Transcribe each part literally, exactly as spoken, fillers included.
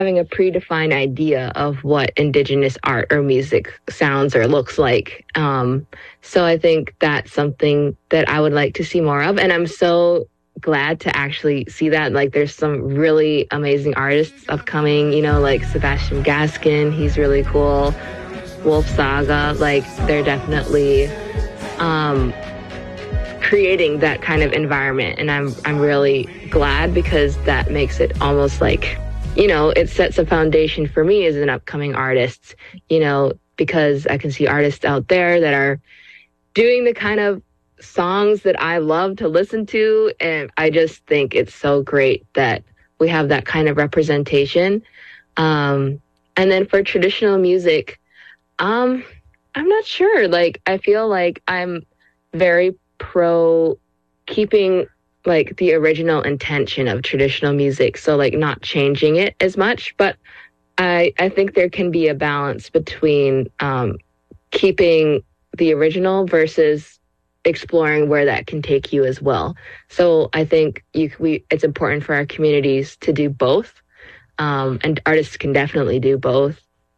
having a predefined idea of what Indigenous art or music sounds or looks like. Um, so I think that's something that I would like to see more of. And I'm so glad to actually see that. Like, there's some really amazing artists upcoming, you know, like Sebastian Gaskin, he's really cool. Wolf Saga, like, they're definitely um, creating that kind of environment. And I'm I'm really glad, because that makes it almost like, you know, it sets a foundation for me as an upcoming artist, you know, because I can see artists out there that are doing the kind of songs that I love to listen to. And I just think it's so great that we have that kind of representation. Um, and then for traditional music, um, I'm not sure. Like, I feel like I'm very pro keeping like the original intention of traditional music. So like not changing it as much, but I, I think there can be a balance between um, keeping the original versus exploring where that can take you as well. So I think you, we, it's important for our communities to do both. Um, and artists can definitely do both.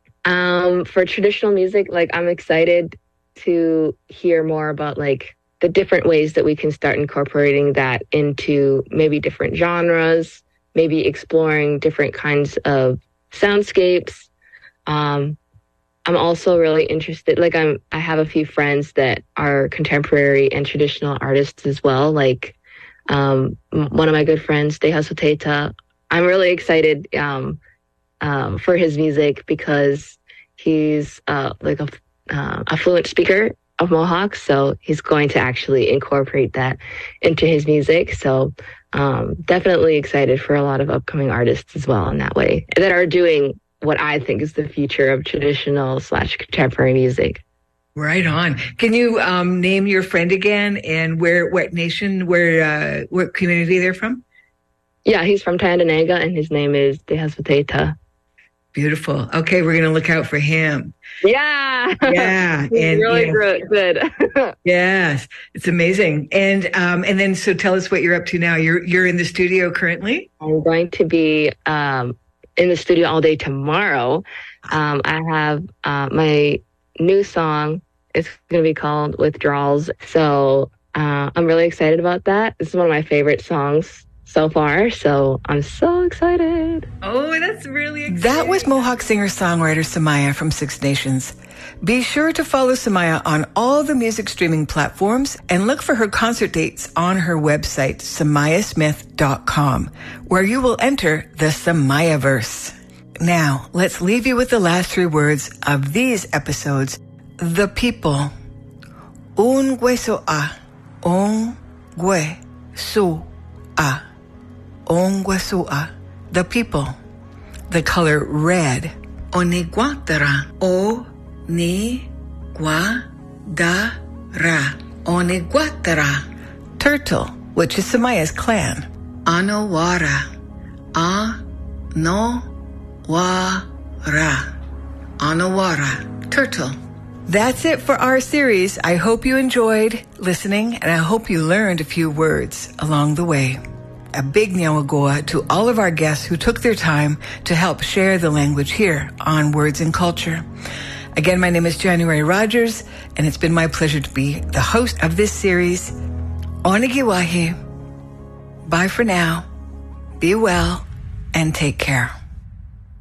Um, for traditional music, like, I'm excited to hear more about like the different ways that we can start incorporating that into maybe different genres, maybe exploring different kinds of soundscapes. Um, I'm also really interested, like I'm, I have a few friends that are contemporary and traditional artists as well. Like um, one of my good friends, Dehaso Teita, I'm really excited um, um, for his music, because he's uh, like a, uh, a fluent speaker of Mohawk. So he's going to actually incorporate that into his music. So um, definitely excited for a lot of upcoming artists as well in that way that are doing what I think is the future of traditional slash contemporary music. Right on. Can you um, name your friend again, and where, what nation, where, uh, what community they're from? Yeah, he's from Tyendinaga, and his name is Dehaso Teita. Beautiful. Okay, we're going to look out for him. Yeah. Yeah. He's and really you know, good. Yes, it's amazing. And um, and then, so tell us what you're up to now. You're you're in the studio currently? I'm going to be um, in the studio all day tomorrow. Um, I have uh, my new song. It's going to be called Withdrawals. So uh, I'm really excited about that. This is one of my favorite songs so far, so I'm so excited. Oh, that's really exciting. That was Mohawk singer-songwriter Samaya from Six Nations. Be sure to follow Samaya on all the music streaming platforms and look for her concert dates on her website, samaya smith dot com, where you will enter the Samayaverse. Now, let's leave you with the last three words of these episodes. The people. Un hueso-a. Un hueso-a. Ongwesua, the people. The color red. Oniguatara. O ni gua da ra. Oniguatara. Turtle, which is Samaya's clan. Anowara. A no wa ra. Anowara. Turtle. That's it for our series. I hope you enjoyed listening, and I hope you learned a few words along the way. A big nyawagoa to all of our guests who took their time to help share the language here on Words and Culture. Again, my name is January Rogers, and it's been my pleasure to be the host of this series. Onigiwahi. Bye for now. Be well and take care.